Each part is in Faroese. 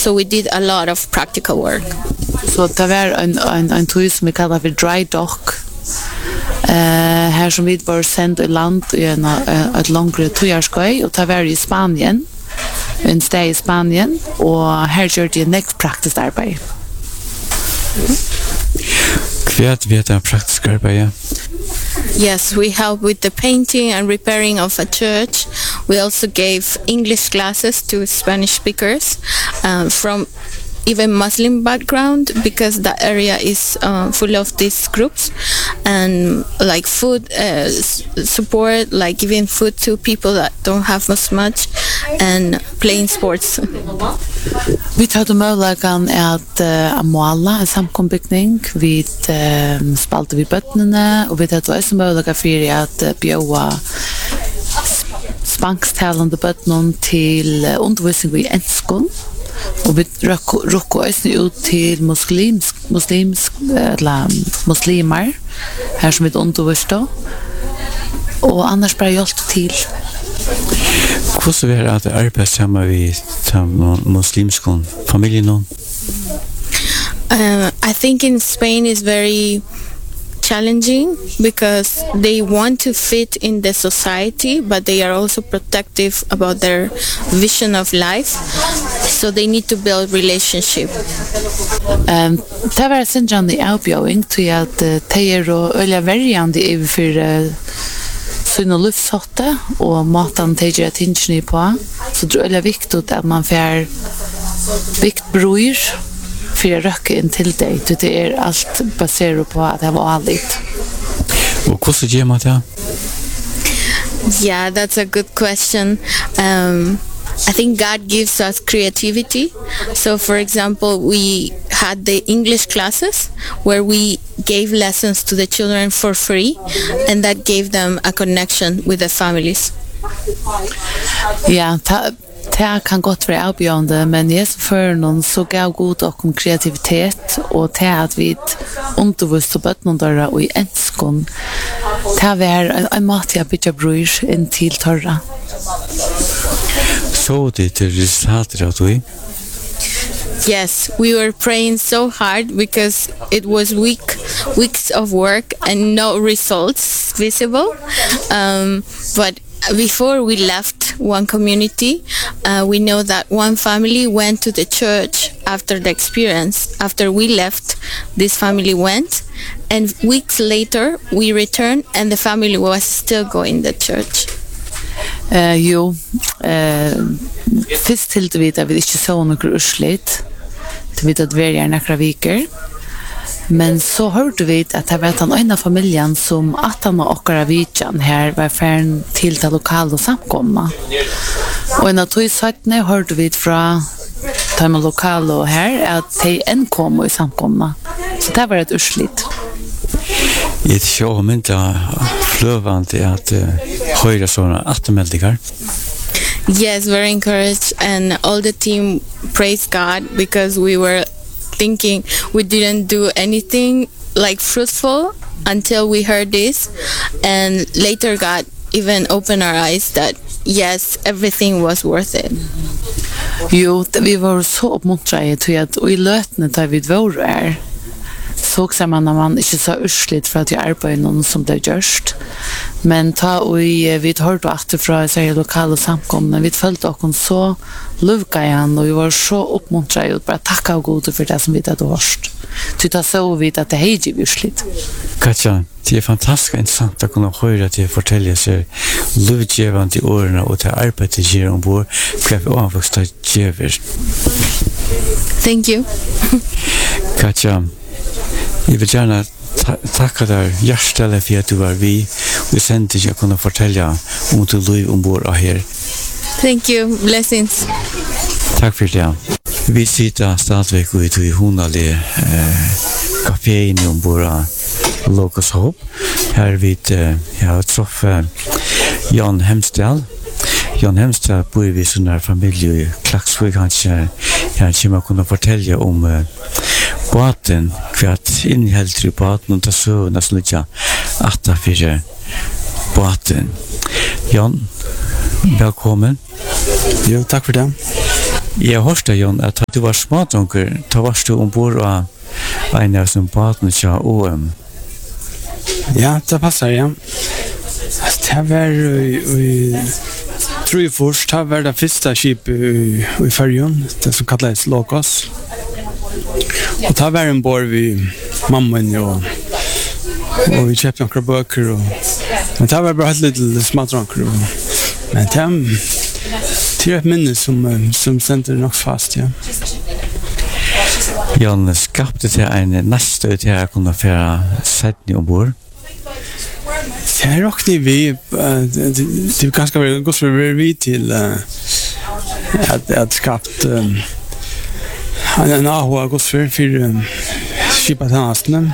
So we did a lot of practical work. Så det var en tur som vi kallar för dry dock. Här som vi var sendt i land i ett långre tojarskoj, och det var i Spanien, en steg i Spanien, och här gjorde jag next praktiskt arbete. Kvärt vet jag praktiskt arbete? Yes, we helped with the painting and repairing of a church. We also gave English classes to Spanish speakers from even Muslim background, because that area is full of these groups, and like food support, like giving food to people that don't have as much, and playing sports. Vi tar möjligheten att måla en samkombyggning. Vi spalte vid bötterna, och vi tar också möjligheten för att bjöa spansktalande bötterna till undervisning i enskon. Och vi råkar också ut till muslimer här som vi undervisar, och annars bara hjälpt till. Hvordan er det at arbeide sammen med muslimske familier? I think in Spain is very challenging because they want to fit in the society, but they are also protective about their vision of life, so they need to build relationship. Det var sin i avbjøring til at de og øyla verjande i for sina livshotte og maten de gjør tingene på, så det er viktig at man får vikt bror för att röka in till dig. Det är allt baserat på att det var allt. Och hur gör man det? Yeah, that's a good question. I think God gives us creativity. So for example, we had the English classes where we gave lessons to the children for free, and that gave them a connection with the families. Ja, det kan godt være avbjørende, men jeg for noen så gav god om kreativitet, og til at vi underviste bøttene der og i enskånd, det var en måte jeg bytte bror inn til tørre. Så det til resultater av du? Yes, we were praying so hard because it was weeks of work and no results visible. But before we left one community, we know that one family went to the church after the experience. After we left, this family went, and weeks later we returned and the family was still going to the church. Først til det vidt at vi ikke så noe urslit, til vidt at vi er nokre viker. Men så hørte vi at det var den ene familien som at han og okkara vidjan her var ferdig til det lokale samkomna. Og en av tog sattene hørte vi fra de lokale her at de enn kom i samkomna. Så det var et urslit. Det er ikke omyndet fløvende at høyre sånne atmeldingar. Yes, very encouraged, and all the team praised God because we were thinking we didn't do anything like fruitful until we heard this, and later God even opened our eyes that yes, everything was worth it. Jo, vi var så oppmuntrade til at i løtene da vi var her, så ser man at man ikke så ursligt for at jeg arbeider noen som det gjørst. Men vi hørte etter fra lokale samkomne, vi følte oss så lukka igjen, og vi var så oppmuntrede og bare takka av gode for det som vi hadde hørt. Så da så vi at det er ikke ursligt. Katja, det er fantastisk interessant å kunne høre til å fortelle seg lovgjevende i årene og til arbeidet gjør ombord hva vi overvokst gjør. Thank you. Katja, jeg vil gjerne takke deg hjertelig for at du var vi, og sendte ikke å kunne fortelle om du liv ombord av her. Thank you. Blessings. Takk for det. Vi sitter stadigvæk ute i Honalig kaféen ombord av Locus Hope. Her har truffet Jan Hemsdal. Jan Hemsdal bor i sånn familie i Klaksvik. Han kommer å kunne fortelle om båten, hvert innholdet i båten, og det så nesten litt for båten. Jan, velkommen. Jo, takk for det. Jag hörde Jon att du var smådronker, då varst du ombord och en av som båten till OM. Ja, det passar, ja. Det var tror jag först, det var det första skip i färgen, det som kallades Logos. Och det var en bor vid mamman och vi köpte några böcker. Men det var bara ett litet smådronker. Men det är ett minne som sänder nog fast, ja. Jon skapte till en nästa till att kunna föra sättning ombord. Det är också vi, det är ganska gott för vi till att skapt en AHA gott för skipat hasten.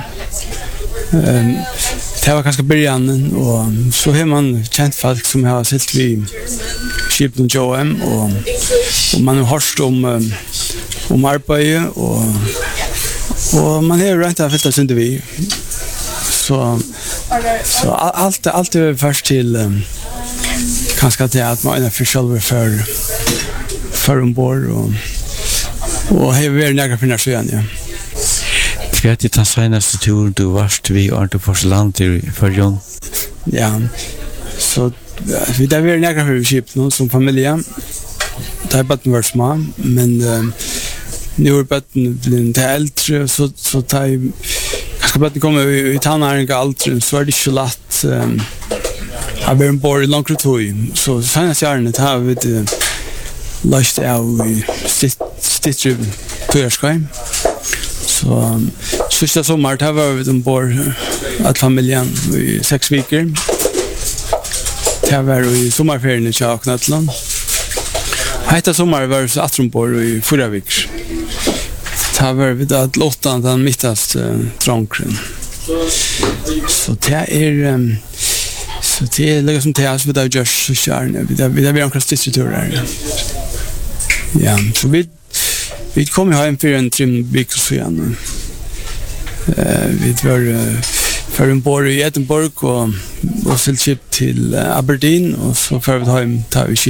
Det var ganska början och så har man känt folk som har sett vid skipen JOM och man har hört om arbete och man har rätt att flytta inte vi. Så allt är först till kanske till att man är för själva för ombord och har varit några fina sjöar, ja. Vet du den senaste tur du varst vid Arteforsland i Färjön? Ja, så vi där var några för skip som familj. Det har bara varit små, men nu är batten blivit äldre så tar kanske batten kommer i tonåren äldre så är det inte lätt att vara ombord i långt tid. Så senaste åren har vi löst av i stittrig tøyerskøy. Så sista sommar där var vi ombord att familjen i 6 veckor. Det var i sommarferien i Knatland. Heta sommar var så att ombord i 4 veckor. Det var vi att låta den mittaste trångren. Så det är liksom det som vi där gör så kärne. Vi där omkring stistriturer. Ja, så vi kom hem för en trim veckor sedan. Vi var för en bor i Edinburgh och fyllt till Aberdeen och så för vi hem tar vi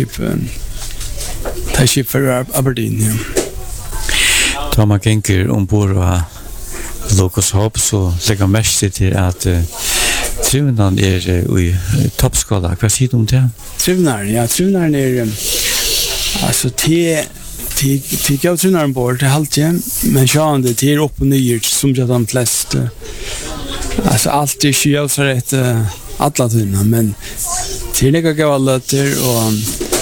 skip för Aberdeen. Ja. Då man gänger ombord och Logos Hopp så lägger mest till att trivnaden är i toppskala. Vad säger du om det? Trivnaden är alltså till jag tror ombord till halvtid, men sjön det är upp och ner som jag de flesta. Alltså allt är ju så rätt alla tiden, men till det går alla till och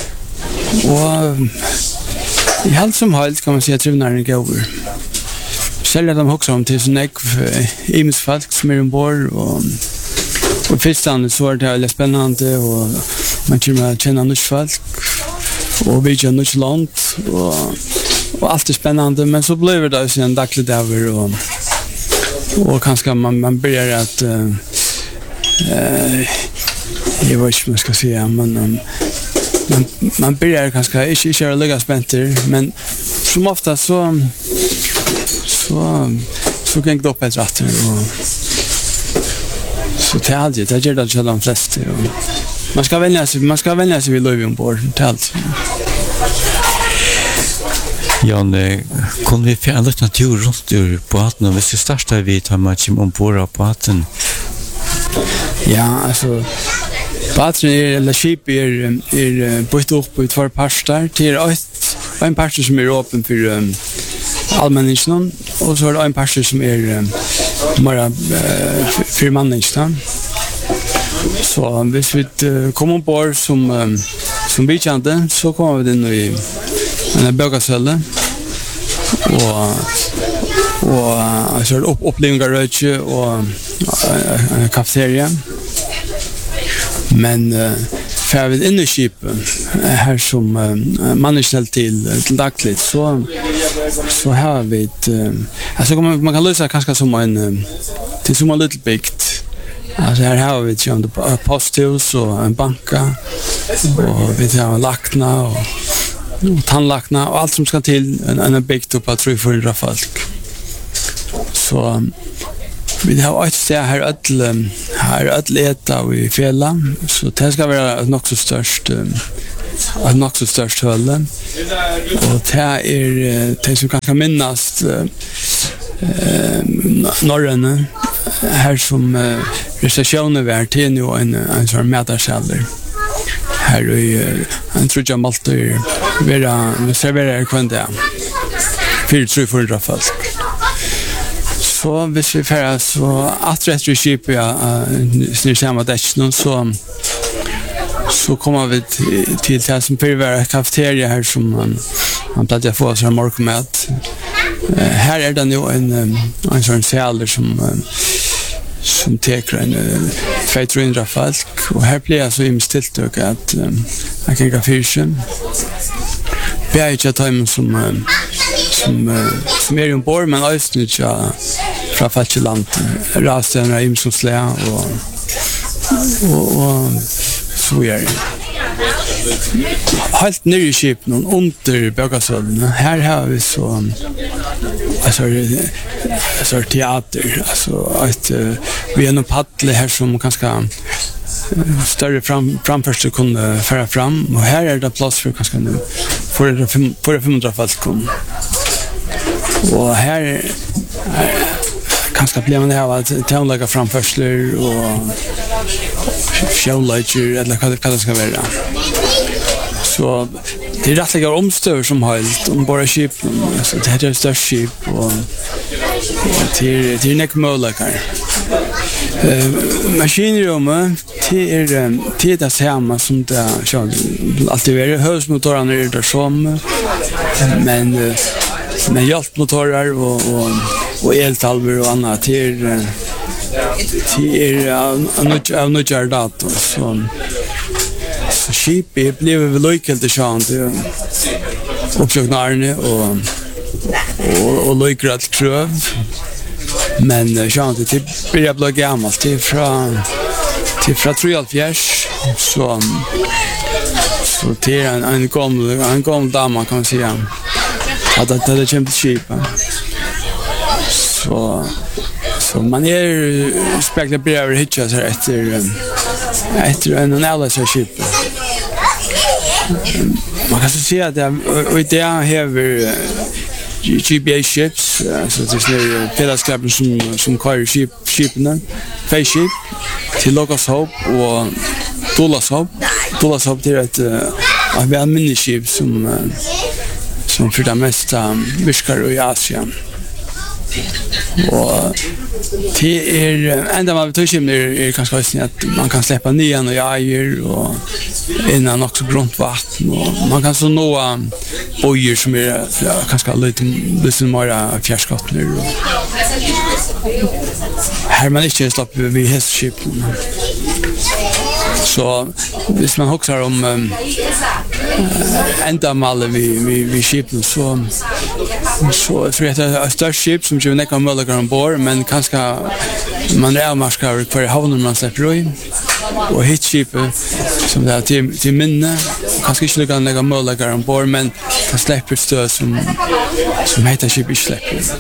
i allt som helst kan man säga att trivnaden går över. Själv de också om till såna folk som är ombord och förstås så är det spännande och man kommer att känna nytt folk. Och vi känner inte långt och allt är spännande, men så blir det också en daglig dag och kanske man börjar att jag vet inte vad man ska säga, men man börjar kanske inte att lägga spänter, men som ofta så kan det upp ett rätt så till aldrig, det gör det till de flesta. Man ska vänja sig vid löv ombord till allt. Jan, kunde vi få en liten tur runt ur båten och hvis vi startar vid tar man inte ombord av båten? Ja, alltså båten eller skip är bytt upp i 2 parter. Det är en part som är öppen för allmänningen och så är det en part som är bara för manningen. Så hvis vi kommer ombord som bykjente, så kommer vi in i en bögasölle och så upplevningar rötje och en kafeteria. Men för vi in i skipen här som manager till dagligt så har vi alltså man kan lösa kanske som en till som en little bit. Alltså här har vi ett posthus och en banka och vi har lakna och tandlakna och allt som ska till en byggt upp av 300 folk. Så vi har ett ställe här att leta i fjällen, så det ska vara nog så störst av nok så størst høle. Og det som kan minnast norrøne, her som resesjoner var til nå en sånn medarskjeller. Her en trudja malter vi serverer hver dag. 400-400 folk. Så hvis vi færre så etter skipet snir samme dekken så kommer vi til det som før var kafeteria her som man pleide å få oss her morgenmat. Her det jo en sånn sæler som teker 200-300 folk, og her blir jeg så innstilt at jeg kan gå fyrsen. Vi ikke ta dem som ombord, men også ikke fra Fatjeland, rastene som slä og så gjør det. Helt nere i skipen, under bøkasødene, her har vi så teater, vi har noen paddler her som kanskje større framførsel kunne føre fram, og her det plass for kanskje 400-500 folk. Og her kanskje blir man det av tånlaga framførsler og sjånlager, eller hva det skal være. Så det rettelig omstøver som helt, bara skip, det er størst skip, og det nek møllager. Maskinrummet, det det samme som det alltid være. Høysmotorene det samme, men hjelpmotorer og eltalver og annet, det av nødgjør dato. Så skipet blev vel løykelt til sjøen, oppsøknarene og løyker alt krøv. Men sjøen, det blir ble gammelt, det fra 73, så det en gammel dame, kan man si, at det kjempet skipet. Så man spekler brever hittet her etter en annerledes skipet. Man kan så si at i det hever GBA ships, så det er fellesskapen som kører skipene, 2 skip, til Lokashåp og Dolashåp. Dolashåp er et alminneligskip som for det meste virker i Asien. Og det enda man tar skipene kanskje også at man kan släppa nyan og jager og innan nok så grunt vatten, og man kan så nå bojer som kanskje litt mer fjärrskottner. Her man ikke slipper vid hestskipene. Så hvis man husker om enda malet vid skipen, så tror jeg at det er et størst skip som ikke nekker mulighet ombord, men kanskje man avmarsker hver havner man slipper i. Og hit skipet som det er til minne, kanskje ikke nekker nekker mulighet ombord, men det slipper stød som heter skipet ikke slipper.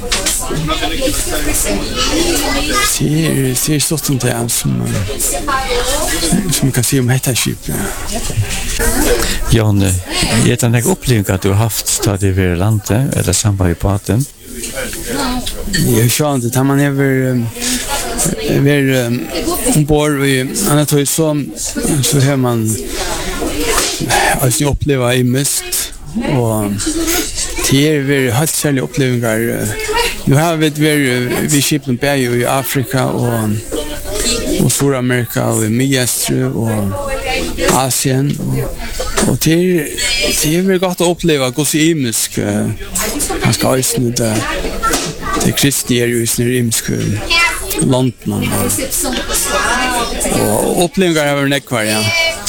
Det er stått om det som vi kan si om heter skipet. Jan, er det en oppleving at du har haft stadig ved landet, eller sammen i båten? Jeg skjønner det, da man er ombord i Anatøy, så har man opplevd i mist, og det er helt særlige opplevelser. Nu har vi skipet bæg i Afrika og Sydamerika og i Midtøsten og Asien, og det er godt å oppleve hvordan imisk ganske øyne det kristne er jo i sånne imiske landene, og opplevelser har vært nekvar, ja.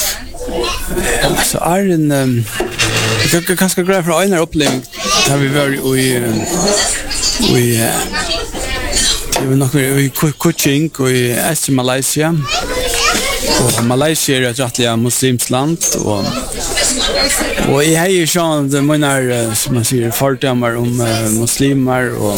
Så en ganske glad for øyne oppleving har vi vært i Kuching og i Malaysia. Og Malaysia er et rettelig muslimsk land, og Och jag har ju sån det menar som man säger fördomar om muslimer och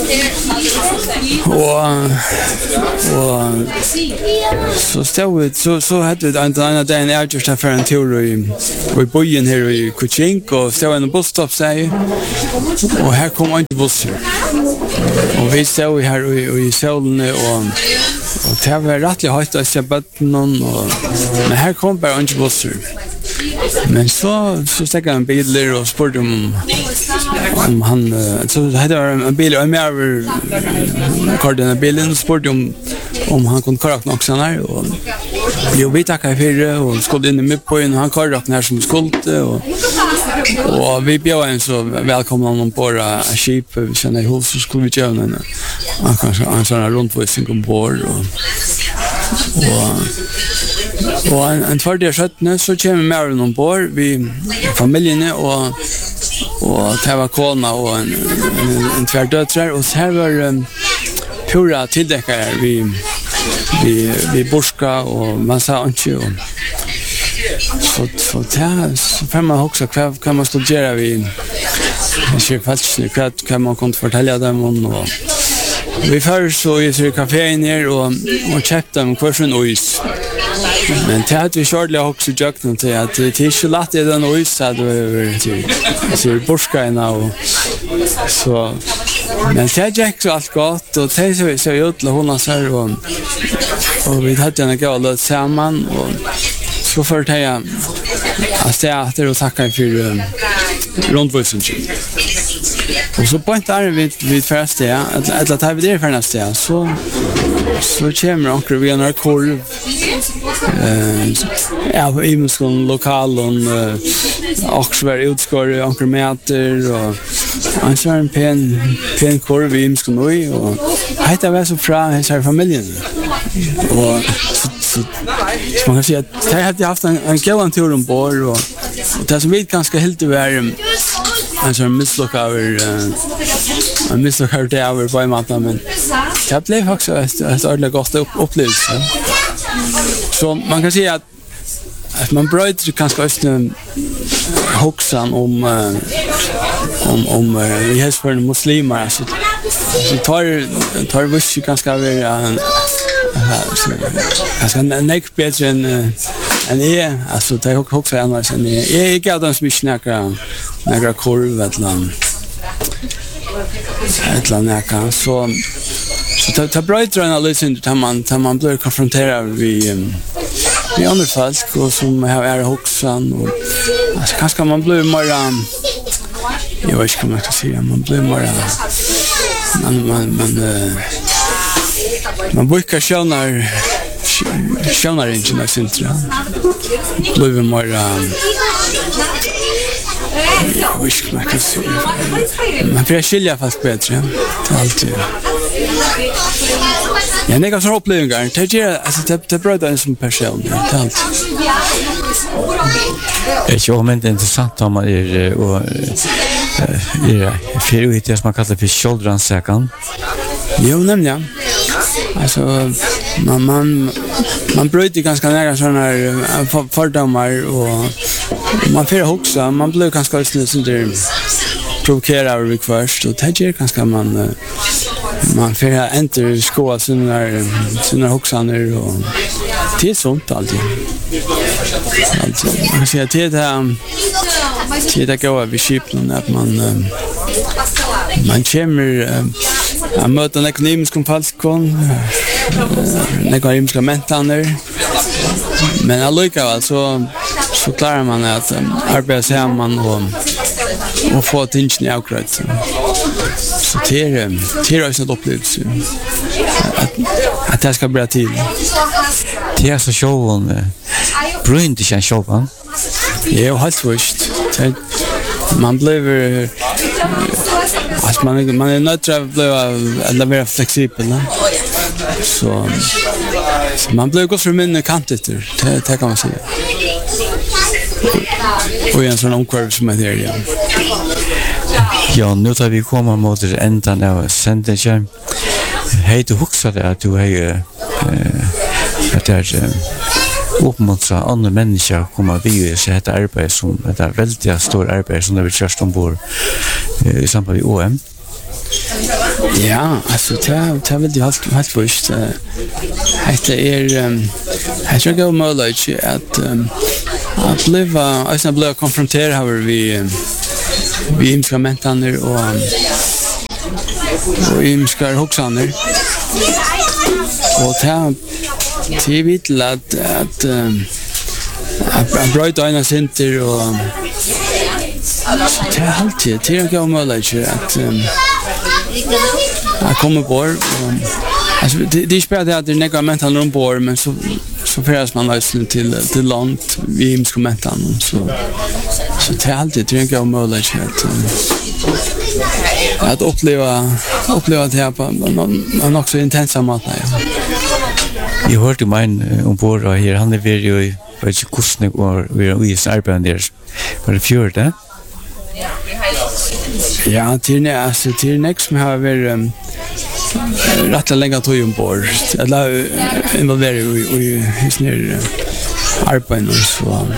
så så hade det en annan dag en just för en tur i bojen här i Kuchink och stod en busstopp säger och här kommer inte bussen. Och vi stod här i solen och det var rättligt högt att se någon men här kom bara inte bussen. Men så stäckade en bil och spurgade om han så hade en bil och med över kordden av bilen och spurgade om han kunde köra också här och vi tackade för och skulle in i mittpågen och han körde när som skulle och vi bjöd en så välkomna honom på ett skip vi känner i hus så skulle vi göra en sån rundvisning ombord och en tvärdig sköttne så kommer med honom ombord vi familjen och det var kona och en tvärdöttrar och så här var pura tilldäckare vi borska och massa anki och så får man också kan man studera vi ser faktiskt kan man kunna fortälja dem om och vi först så i så kaféen här och köpte en kursen is. Men det hade vi shortly också jakt till att det är så lätt den is hade över till borskaina och så men det gick så allt gott och det så ut till hon så och vi hade en gång samman och så förtänkte jag att det och tacka för rundvisningen. Och så på en där vid första att ta vid det för nästa så kommer onkel vi en korv ja i muskon lokal och Oxford utskår onkel mäter och han så en pen korv i muskon och heter väl så från hela familjen och så man kan säga att jag hade haft en gång tur ombord och det som vi ganska helt var alltså en misslyckad det över på maten men det blev också ett ordentligt gott upplevelse. Så man kan säga att man bröt ganska östen hoxan om vi har för muslimer alltså så tar vi ganska över ganska näck bättre än alltså det är också annars än jag gav dem som några korv ett land så ta brighter analysen tar man blir konfronterad vi andra folk och som har hoxan och alltså kanske man blir mer jag vet inte vad man ska säga man blir mer man brukar tjänar inte när centra blir mer jag vet inte vad man kan säga man får skilja fast bättre alltid. Ja, det är så upplevelser. Det är alltså det bröder en som person. Det allt. Det är ju omvänt intressant om man och för ut det som man kallar för shoulder-ransakan. Jo, nämligen. Alltså man bryter ganska nära såna här fördomar och man får också man blir ganska sådär provokerar vi först och det är ganska man får enter skola sina hoxaner och det är sånt alltid. Alltså man kan säga att det går över skipen att man kommer att möta en ekonomisk konfalskon ekonomiska mentaner men allikevel så klarar man att arbeta samman och få tingene avklart. Så det är också en upplevelse att det ska bli till. Det är så showen brynt inte en showen. Det är helt visst. Man blir alltså man är nöjd att bli mer flexibel. Så man blir gått för mindre kanter. Det kan man säga. Och en sån omkvarv som är där, ja. Ja, nu tar vi komma mot ändan av sändningen. Hej, du huxar det att du har att det är uppmuntra andra människor att komma vid och se detta arbete som det är väldigt stort arbete som det vill köra ombord i samband med OM. Ja, alltså det är väldigt helt först. Det är jag möjligt att bli konfronterad vi instrumentaner och imskar hoxaner. Och det är vitt att bröjta ena center och det är alltid det är jag möjligt att komma bort. Alltså det är spännande att det är några mental ombord, men så färdas man lösen till långt vid instrumentan så det är alltid det är möjligt att uppleva det här på en också intensa mat. Jag hörde min ombord och här han är ju på ett kursning och vi är i arbeten där. Var det fjärde? Ja, det är nästa som har varit rätt länge tog ombord. Eller involverad i sådana arbeten och så.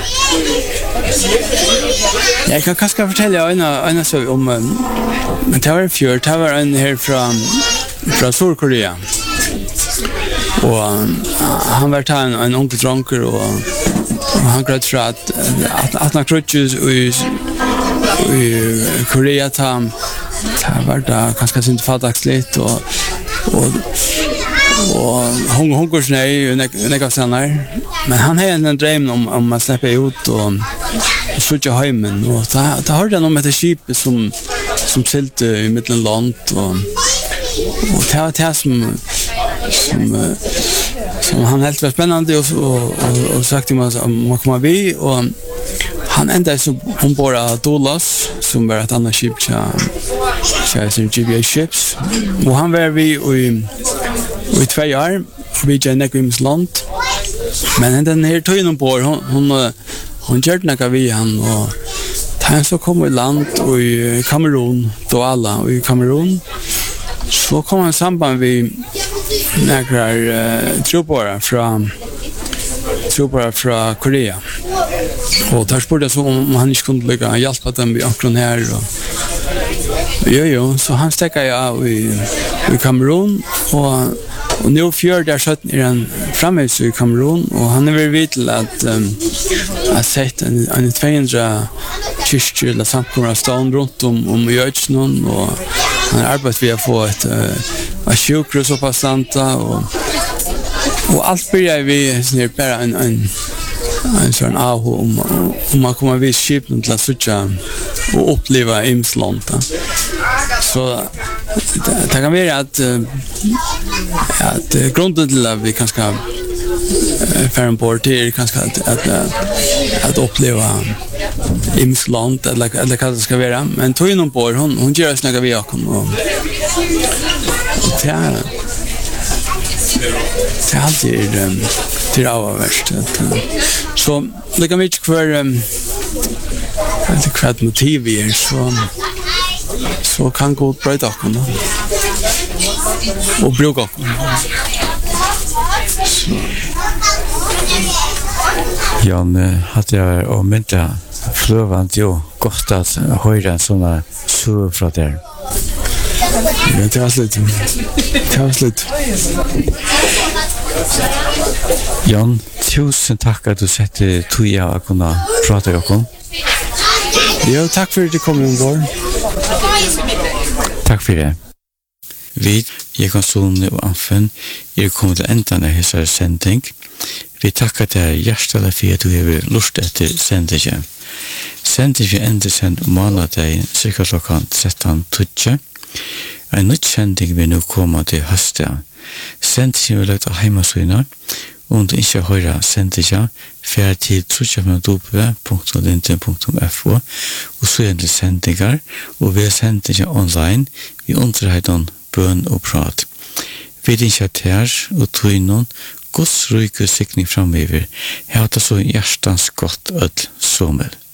Jag kan kanske fortälla en sak om men det var en fjärd, det var en här från Sydkorea. Och han var en ung dronker och han gröt för att han krutjes i Korea det var det ganska synd fattaxligt och hon går snöj och nekar stannar. Men han har en dröm om att släppa ut och söka hemmen. Och det hörde han om ett skip som silte i mitten land och det var det som han helt var spännande och sagt om man kommer vid och han ända så hon bara Dolas som var ett annat skip som GBA ships och han var vi i 2 år vi Janekvims land men den här tog ombord hon gjorde något vid han och han så kom i land och i Kamerun då alla och i Kamerun så kom han samband vid några trupper från Korea och där spurgade jag så om han inte kunde lägga hjälpa dem vid akron här och så han stäckade jag i Kamerun och nu 4 där satt han framme i Kamerun och han är väl vid till att sätta en 200 kyrkor eller samkomna stånd runt om i Öjtsnån och han arbetar vid att få ett sjukhus och passanta och allt börjar vi bara en sån om man kommer vid skipen till att söka och uppleva imslanta. Så det kan vara att grunden till att vi kanske färren på till kanske att uppleva imslant eller vad det ska vara. Men tog in ombord, hon gör snacka vid oss och det är alltid till avvärst. Så det kan vi inte kvar motiv är så kan gå bra idag och bruka Jan hade jag och mynta flövant jo gott att höra en sån så från där. Ja, det var slut. Jan, tusen tack att du sätter Tuja att kunna prata med oss. Ja, tack för att du kom ombord. Tack för det. Vi, Jekonson och Anfen, kommit till ändan av hela sändning. Vi tackar dig hjärtligt för att du har lust efter sändningen. Sändningen ändrar sen månaden cirka klockan 13:20. En nytt sändning vi nu kommer till hösten. Sändningen vill lägga hemmasynor. Om du inte höra sändningen, färd till www.linten.fo och så är det sändningar och vi sändningen online i underheten bön och prat. Vi initiativ och tog någon Guds rike sikning framöver. Jag har det så hjärtans gott öll sommer.